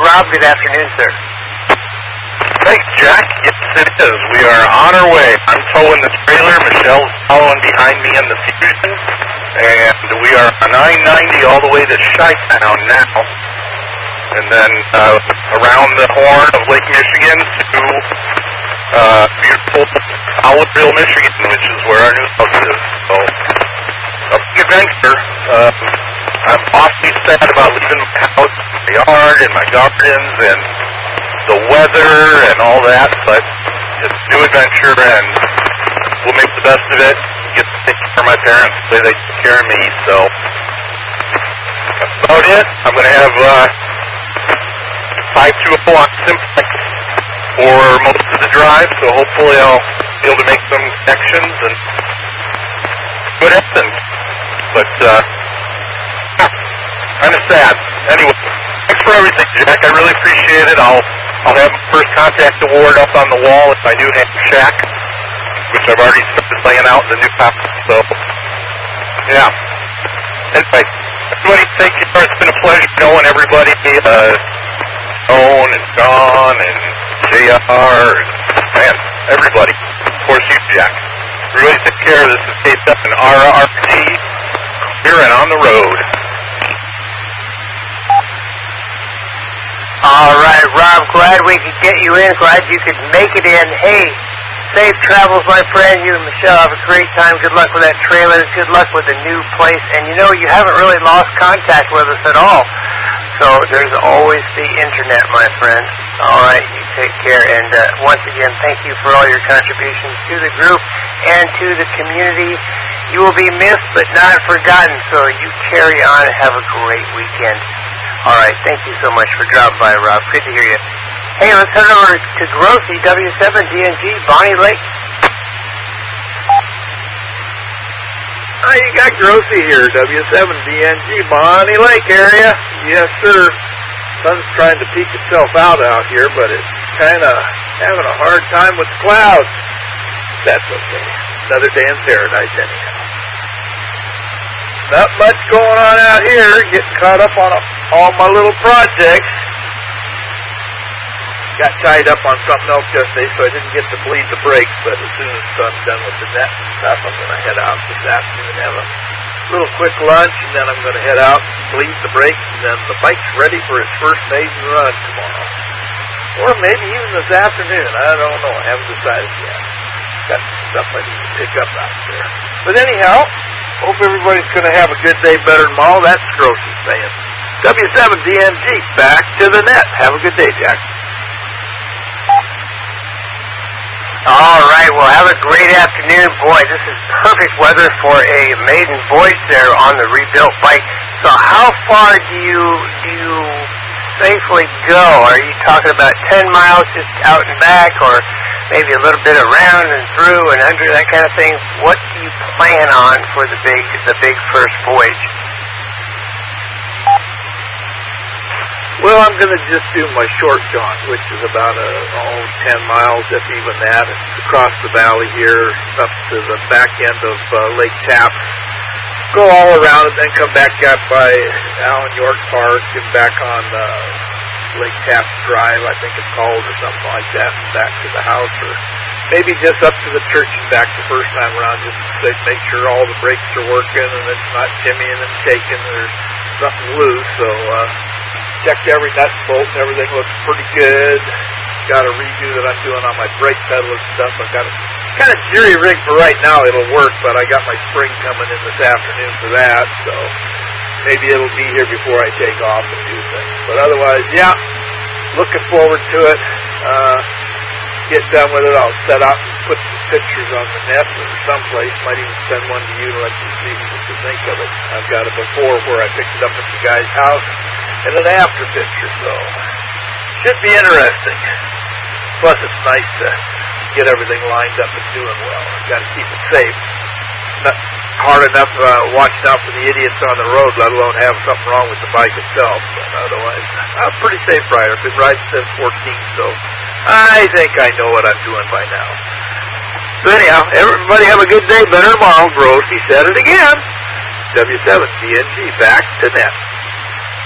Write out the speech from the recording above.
Rob. Good afternoon, sir. Thanks, Jack. Yes, it is. We are on our way. I'm towing the trailer. Michelle's following behind me in the Fusion. And we are on I-90 all the way to Chi-Town now. And then around the horn of Lake Michigan to beautiful Oliveville, Michigan, which is where our new house is. So, a big adventure. I'm awfully sad about leaving my house, my yard, and my gardens, and the weather, and all that, but it's a new adventure, and we'll make the best of it. Get to take care of my parents the way they took care of me, so that's about it. I'm going to have 520 on Simplex for most of the drive, so hopefully I'll be able to make some connections and see what happens. But, kind of sad. Anyway, thanks for everything, Jack. I really appreciate it. I'll have my first contact award up on the wall at my new shack, which I've already started laying out in the new house. So, yeah. Anyway, everybody take care. It's been a pleasure knowing everybody. Owen and John and JR and everybody. Of course, you, Jack. Really take care. This is K7 RRT. Here and on the road. All right, Rob, glad we could get you in. Glad you could make it in. Hey, safe travels, my friend. You and Michelle have a great time. Good luck with that trailer. Good luck with the new place. And you know, you haven't really lost contact with us at all. So there's always the internet, my friend. All right, you take care. And once again, thank you for all your contributions to the group and to the community. You will be missed but not forgotten. So you carry on and have a great weekend. All right, thank you so much for dropping by, Rob. Good to hear you. Hey, let's head over to Grossi, W7DNG, Bonnie Lake. Oh, you got Grossi here, W7DNG, Bonnie Lake area. Yes, sir. Sun's trying to peek itself out here, but it's kind of having a hard time with the clouds. That's okay. Another day in paradise, anyhow. Not much going on out here. Getting caught up on all my little projects. Got tied up on something else yesterday, so I didn't get to bleed the brakes. But as soon as I'm done with the net and stuff, I'm going to head out this afternoon and have a little quick lunch, and then I'm going to head out and bleed the brakes, and then the bike's ready for its first maiden run tomorrow. Or maybe even this afternoon. I don't know. I haven't decided yet. Got some stuff I need to pick up out there. But anyhow, hope everybody's going to have a good day better tomorrow. That's Grossi saying. W7DNG, back to the net. Have a good day, Jack. All right, well, have a great afternoon. Boy, this is perfect weather for a maiden voyage there on the rebuilt bike. So how far do you safely go? Are you talking about 10 miles just out and back, or maybe a little bit around and through and under, that kind of thing? What do you plan on for the big first voyage? Well, I'm going to just do my short jaunt, which is about 10 miles, if even that. It's across the valley here, up to the back end of Lake Taft. Go all around and then come back up by Allen York Park and back on Lake Taft Drive, I think it's called, or something like that, and back to the house, or maybe just up to the church and back the first time around, just to make sure all the brakes are working and it's not shimmying and shaking, there's nothing loose. So checked every nut and bolt and everything looks pretty good. Got a redo that I'm doing on my brake pedal and stuff. I've got it kind of jury rigged for right now. It'll work, but I got my spring coming in this afternoon for that, so maybe it'll be here before I take off and do things. But otherwise, yeah, looking forward to it. Get done with it. I'll set up and put some pictures on the net or someplace. Might even send one to you to let you see what you think of it. I've got a before where I picked it up at the guy's house and an after picture, so should be interesting. Plus, it's nice to get everything lined up and doing well. Got to keep it safe. Not hard enough watching out for the idiots on the road, let alone have something wrong with the bike itself. But otherwise, I'm a pretty safe rider. I've been riding since 14, so I think I know what I'm doing by now. So anyhow, everybody have a good day. Better tomorrow. Grossi said it again. W7DNG, back to net.